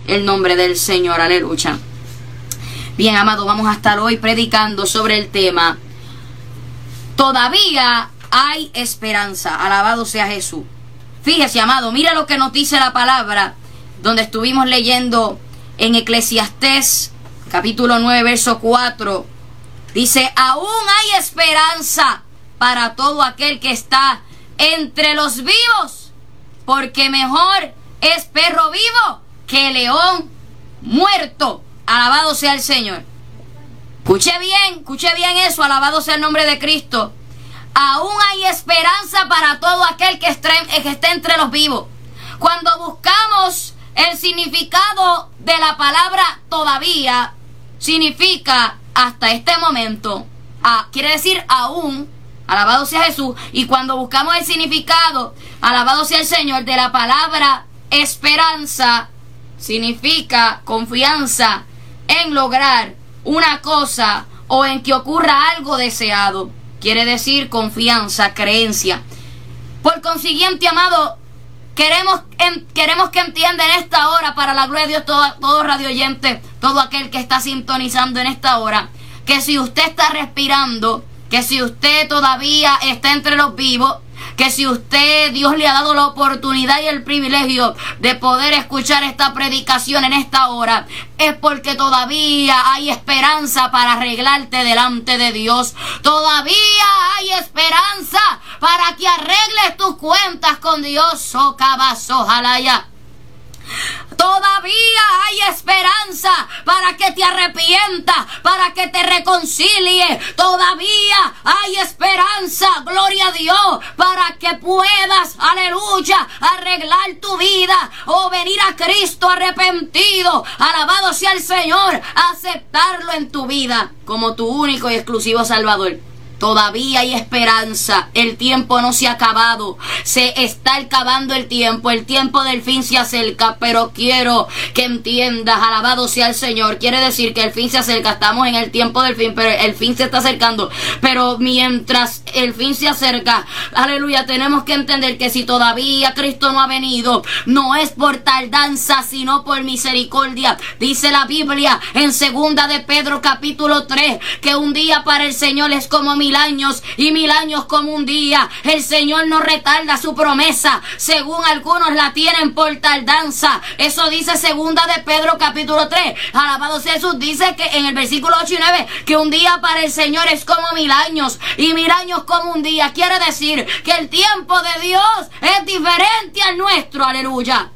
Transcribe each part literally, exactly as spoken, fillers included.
el nombre del Señor. Aleluya. Bien, amado, vamos a estar hoy predicando sobre el tema todavía hay esperanza. Alabado sea Jesús. Fíjese, amado, mira lo que nos dice la palabra, donde estuvimos leyendo en Eclesiastés, capítulo nueve, verso cuatro. Dice, aún hay esperanza para todo aquel que está entre los vivos, porque mejor es perro vivo que león muerto. Alabado sea el Señor. Escuche bien, escuche bien eso. Alabado sea el nombre de Cristo. Aún hay esperanza para todo aquel que esté, que esté entre los vivos. Cuando buscamos el significado de la palabra todavía, significa hasta este momento. Ah, quiere decir aún. Alabado sea Jesús. Y cuando buscamos el significado, alabado sea el Señor, de la palabra esperanza, significa confianza en lograr una cosa o en que ocurra algo deseado. Quiere decir confianza, creencia. Por consiguiente, amado, queremos, en, queremos que entienda en esta hora, para la gloria de Dios, todo, todo radio oyente, todo aquel que está sintonizando en esta hora, que si usted está respirando, que si usted todavía está entre los vivos, que si usted, Dios le ha dado la oportunidad y el privilegio de poder escuchar esta predicación en esta hora, es porque todavía hay esperanza para arreglarte delante de Dios. Todavía hay esperanza para que arregles tus cuentas con Dios. Socabazo, jalaya. Todavía hay esperanza para que te arrepientas, para que te reconcilies. Todavía hay esperanza, gloria a Dios, para que puedas, aleluya, arreglar tu vida o venir a Cristo arrepentido. Alabado sea el Señor, aceptarlo en tu vida como tu único y exclusivo Salvador. Todavía hay esperanza. El tiempo no se ha acabado. Se está acabando el tiempo. El tiempo del fin se acerca. Pero quiero que entiendas, alabado sea el Señor. Quiere decir que el fin se acerca. Estamos en el tiempo del fin, pero el fin se está acercando. Pero mientras el fin se acerca, aleluya, tenemos que entender que si todavía Cristo no ha venido, no es por tardanza, sino por misericordia. Dice la Biblia en segunda de Pedro capítulo tres, que un día para el Señor es como mil años y mil años como un día. El Señor no retarda su promesa, según algunos la tienen por tardanza. Eso dice segunda de Pedro capítulo tres. Alabado sea Jesús. Dice que en el versículo ocho y nueve que un día para el Señor es como mil años y mil años como un día. Quiere decir que el tiempo de Dios es diferente al nuestro. Aleluya.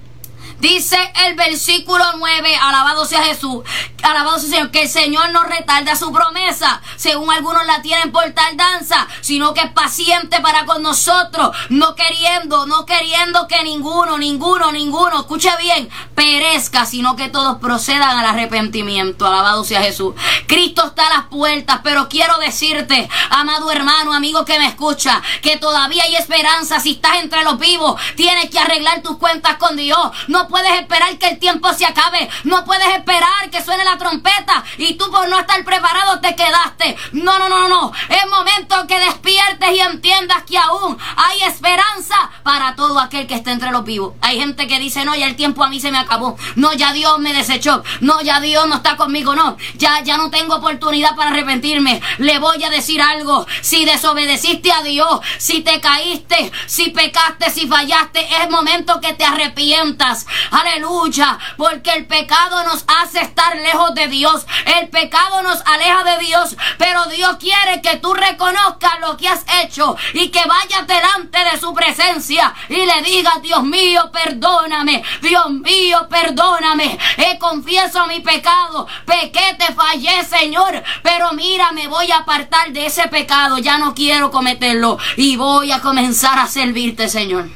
Dice el versículo nueve, alabado sea Jesús, alabado sea el Señor, que el Señor no retarda su promesa, según algunos la tienen por tardanza, sino que es paciente para con nosotros, no queriendo, no queriendo que ninguno, ninguno, ninguno, escuche bien, perezca, sino que todos procedan al arrepentimiento. Alabado sea Jesús. Cristo está a las puertas, pero quiero decirte, amado hermano, amigo que me escucha, que todavía hay esperanza. Si estás entre los vivos, tienes que arreglar tus cuentas con Dios. No puedes esperar que el tiempo se acabe. No puedes esperar que suene la trompeta y tú, por no estar preparado, te quedaste. No, no, no, no. Es momento que despiertes y entiendas que aún hay esperanza para todo aquel que esté entre los vivos. Hay gente que dice, no, ya el tiempo a mí se me acabó. No, ya Dios me desechó. No, ya Dios no está conmigo. No, ya, ya no tengo oportunidad para arrepentirme. Le voy a decir algo. Si desobedeciste a Dios, si te caíste, si pecaste, si fallaste, es momento que te arrepientas. Aleluya, porque el pecado nos hace estar lejos de Dios. El pecado nos aleja de Dios, pero Dios quiere que tú reconozcas lo que has hecho y que vayas delante de su presencia y le digas, Dios mío, perdóname, Dios mío, perdóname, he confieso mi pecado, pequé, te fallé, Señor, pero mira, me voy a apartar de ese pecado, ya no quiero cometerlo y voy a comenzar a servirte, Señor.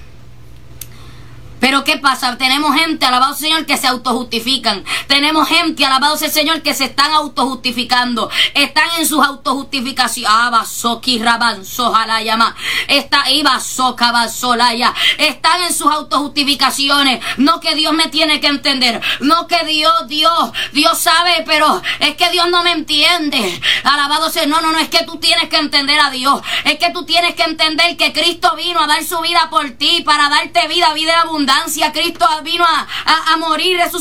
Pero ¿qué pasa? Tenemos gente, alabado sea el Señor, que se autojustifican. Tenemos gente, alabado sea el Señor, que se están autojustificando. Están en sus autojustificaciones. Están en sus autojustificaciones. No que Dios me tiene que entender. No que Dios, Dios, Dios sabe, pero es que Dios no me entiende. Alabado sea. No, no, no, es que tú tienes que entender a Dios. Es que tú tienes que entender que Cristo vino a dar su vida por ti, para darte vida, vida en abundancia. Cristo vino a, a, a morir, resucitar